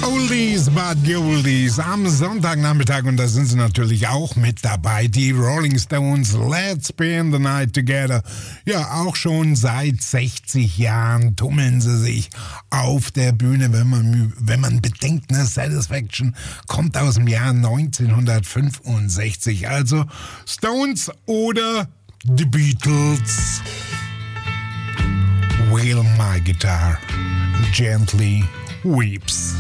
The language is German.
Oldies but Goldies am Sonntagnachmittag und da sind sie natürlich auch mit dabei. Die Rolling Stones, Let's Spend the Night Together. Ja, auch schon seit 60 Jahren tummeln sie sich auf der Bühne, wenn man bedenkt, ne, Satisfaction kommt aus dem Jahr 1965. Also Stones oder The Beatles. Wail my guitar gently weeps.